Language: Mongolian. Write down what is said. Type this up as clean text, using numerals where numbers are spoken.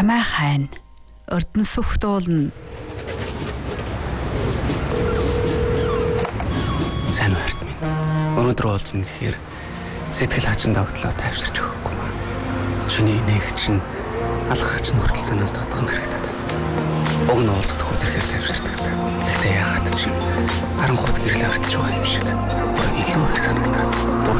чамай хайна. Ордон сүх дуулна. Сайн уу харт минь. Өнөөдөр уулзна гэхээр сэтгэл хачин давтлаа тайвширч өгөхгүй маа. Чиний нэгч нь алгахч нь хүртэл санаанд дотгон харагдаад. Уг нь уулзах хөтөрхөөр тайвширдаг та. Гэхдээ яагаад чинь харанхуйд гэрэл артж байгаа юм шиг. Бүр илүү их санагдаад. Бүр